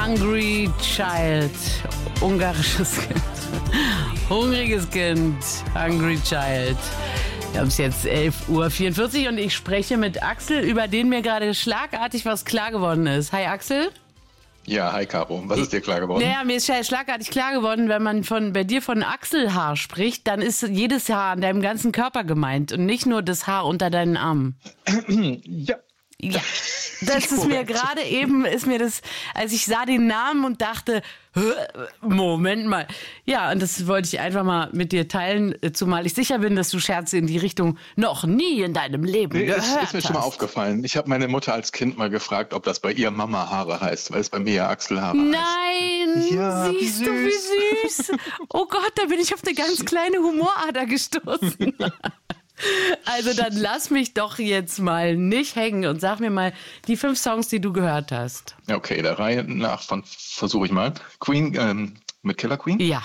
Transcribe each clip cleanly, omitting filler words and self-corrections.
Hungry Child. Ungarisches Kind. Hungriges Kind. Hungry Child. Wir haben es jetzt 11:44 Uhr und ich spreche mit Axel, über den mir gerade schlagartig was klar geworden ist. Hi Axel. Ja, hi Caro. Was ist dir klar geworden? Naja, mir ist schlagartig klar geworden, wenn man bei dir von Achselhaar spricht, dann ist jedes Haar an deinem ganzen Körper gemeint und nicht nur das Haar unter deinen Armen. Ja. Ja, das ist mir gerade eben, als ich sah den Namen und dachte, Moment mal. Ja, und das wollte ich einfach mal mit dir teilen, zumal ich sicher bin, dass du Scherze in die Richtung noch nie in deinem Leben gehört hast. Ist mir schon mal aufgefallen. Ich habe meine Mutter als Kind mal gefragt, ob das bei ihr Mama-Haare heißt, weil es bei mir ja Achselhaare heißt. Nein, ja, siehst du, wie süß. Oh Gott, da bin ich auf eine ganz kleine Humorader gestoßen. Also dann lass mich doch jetzt mal nicht hängen und sag mir mal die 5 Songs, die du gehört hast. Okay, der Reihe nach versuche ich mal. Queen mit Killer Queen? Ja.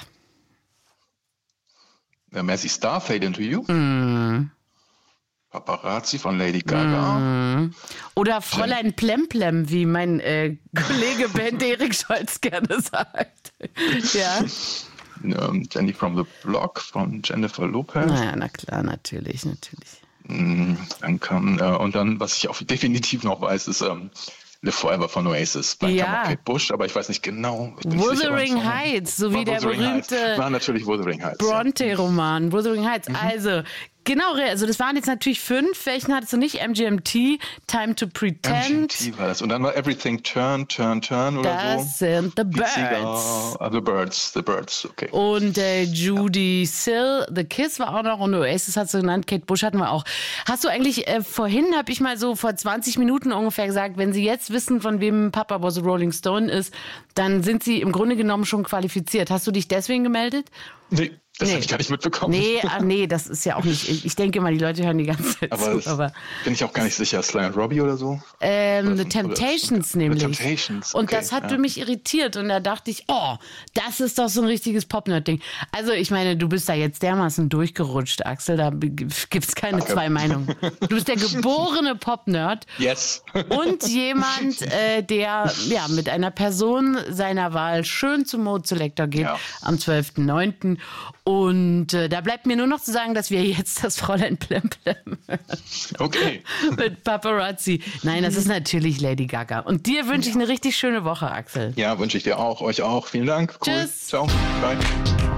Mazzy Star, Fade Into You. Paparazzi von Lady Gaga. Oder Fräulein Plemplem, wie mein Kollege Ben Erik Scholz gerne sagt. Ja. Jenny from the Block von Jennifer Lopez. Naja, na klar, natürlich. Dann kam, und dann, was ich auch definitiv noch weiß, ist Live Forever von Oasis. Dann kam auch Kate Bush, aber ich weiß nicht genau. Wuthering Heights, so wie der berühmte war natürlich Wuthering Heights. Bronte-Roman, Wuthering Heights. Also, genau, also das waren jetzt natürlich 5. Welchen hattest du nicht? MGMT, Time to Pretend. MGMT war das. Und dann war Everything Turn oder so. Das sind The Birds. The Birds, okay. Und Judy Sill, The Kiss war auch noch und Oasis hast du genannt, Kate Bush hatten wir auch. Hast du eigentlich, vorhin habe ich mal so vor 20 Minuten ungefähr gesagt, wenn Sie jetzt wissen, von wem Papa Was a Rolling Stone ist, dann sind Sie im Grunde genommen schon qualifiziert. Hast du dich deswegen gemeldet? Nee. Das habe ich gar nicht mitbekommen. Nee, das ist ja auch nicht. Ich denke mal, die Leute hören die ganze Zeit zu. Aber bin ich auch gar nicht sicher. Sly and Robbie oder so? The Temptations nämlich. The Temptations. Und das hat mich irritiert. Und da dachte ich, das ist doch so ein richtiges Pop-Nerd-Ding. Also ich meine, du bist da jetzt dermaßen durchgerutscht, Axel. Da gibt's keine zwei Meinungen. Du bist der geborene Pop-Nerd. Yes. Und jemand, der mit einer Person seiner Wahl schön zum Mode Selector geht am 12.09. Und da bleibt mir nur noch zu sagen, dass wir jetzt das Fräulein Plemplem okay. mit Paparazzi. Nein, das ist natürlich Lady Gaga. Und dir wünsche ich eine richtig schöne Woche, Axel. Ja, wünsche ich dir auch. Euch auch. Vielen Dank. Cool. Tschüss. Ciao. Bye.